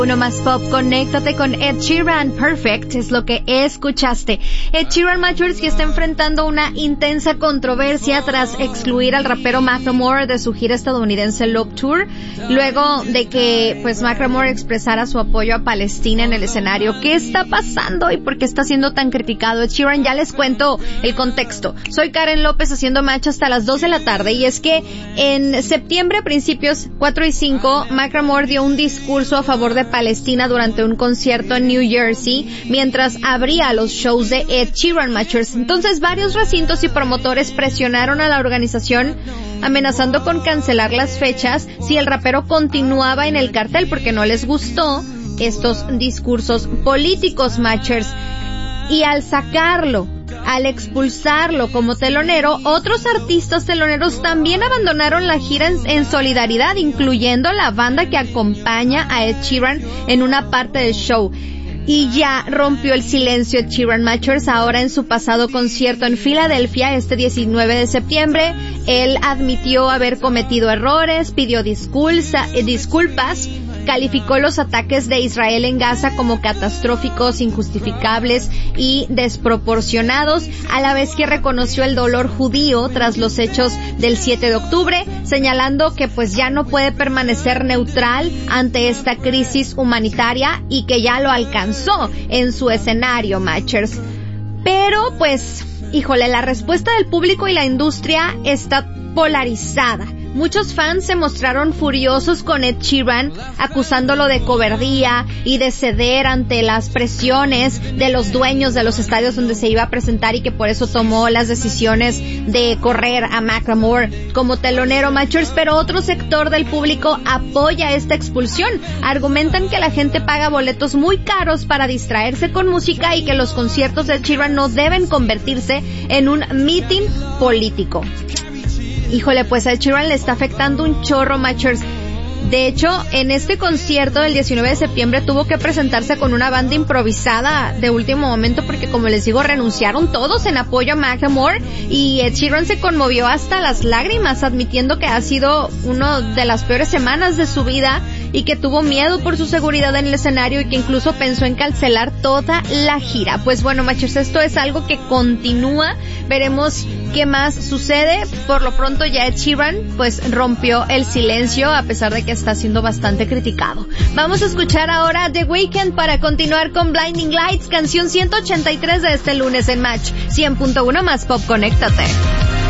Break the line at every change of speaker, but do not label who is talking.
Uno más pop, conéctate con Ed Sheeran. Perfect es lo que escuchaste. Ed Sheeran, Matchers, que está enfrentando una intensa controversia tras excluir al rapero Macklemore de su gira estadounidense Love Tour, luego de que pues Macklemore expresara su apoyo a Palestina en el escenario. ¿Qué está pasando y por qué está siendo tan criticado Ed Sheeran? Ya les cuento el contexto. Soy Karen López haciendo Match hasta las 2 de la tarde, y es que en septiembre, a principios 4 y 5, Macklemore dio un discurso a favor de Palestina durante un concierto en New Jersey, mientras abría los shows de Ed Sheeran, Matchers. Entonces varios recintos y promotores presionaron a la organización amenazando con cancelar las fechas si el rapero continuaba en el cartel, porque no les gustó estos discursos políticos, Matchers. Y al sacarlo, al expulsarlo como telonero, otros artistas teloneros también abandonaron la gira en solidaridad, incluyendo la banda que acompaña a Ed Sheeran en una parte del show. Y ya rompió el silencio Ed Sheeran, Matchers. Ahora en su pasado concierto en Filadelfia, este 19 de septiembre, él admitió haber cometido errores, pidió disculpas, calificó los ataques de Israel en Gaza como catastróficos, injustificables y desproporcionados, a la vez que reconoció el dolor judío tras los hechos del 7 de octubre, señalando que pues ya no puede permanecer neutral ante esta crisis humanitaria y que ya lo alcanzó en su escenario, Matchers. Pero pues, híjole, la respuesta del público y la industria está polarizada. Muchos fans se mostraron furiosos con Ed Sheeran, acusándolo de cobardía y de ceder ante las presiones de los dueños de los estadios donde se iba a presentar, y que por eso tomó las decisiones de correr a Macklemore como telonero, Matchers. Pero otro sector del público apoya esta expulsión. Argumentan que la gente paga boletos muy caros para distraerse con música y que los conciertos de Ed Sheeran no deben convertirse en un meeting político. Híjole, pues a Ed Sheeran le está afectando un chorro, Matchers. De hecho, en este concierto del 19 de septiembre tuvo que presentarse con una banda improvisada de último momento porque, como les digo, renunciaron todos en apoyo a Macklemore, y Ed Sheeran se conmovió hasta las lágrimas, admitiendo que ha sido una de las peores semanas de su vida y que tuvo miedo por su seguridad en el escenario y que incluso pensó en cancelar toda la gira. Pues bueno, Matchers, esto es algo que continúa. Veremos qué más sucede. Por lo pronto ya Ed Sheeran pues rompió el silencio, a pesar de que está siendo bastante criticado. Vamos a escuchar ahora The Weeknd para continuar con Blinding Lights, canción 183 de este lunes en Match 100.1 más Pop. Conéctate.